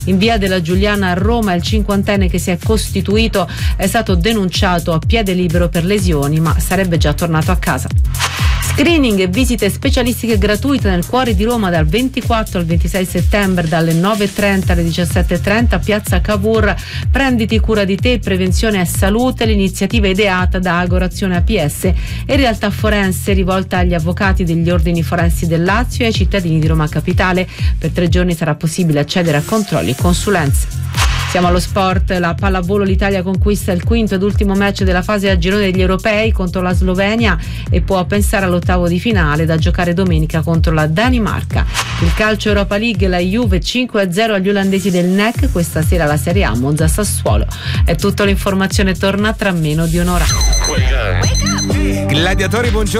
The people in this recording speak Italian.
In via della Giuliana a Roma il cinquantenne che si è costituito è stato denunciato a piede libero per lesioni, ma sarebbe già tornato a casa. Screening e visite specialistiche gratuite nel cuore di Roma dal 24 al 26 settembre dalle 9.30 alle 17.30 a Piazza Cavour. Prenditi cura di te, prevenzione e salute, l'iniziativa ideata da Agorazione APS e realtà forense rivolta agli avvocati degli ordini forensi del Lazio e ai cittadini di Roma Capitale. Per 3 giorni sarà possibile accedere a controlli e consulenze. Siamo allo sport, la pallavolo, l'Italia conquista il quinto ed ultimo match della fase a girone degli europei contro la Slovenia e può pensare all'ottavo di finale da giocare domenica contro la Danimarca. Il calcio Europa League, la Juve 5-0 agli olandesi del NEC, questa sera la Serie A Monza Sassuolo. È tutto, l'informazione torna tra meno di un'ora. Gladiatori, buongiorno.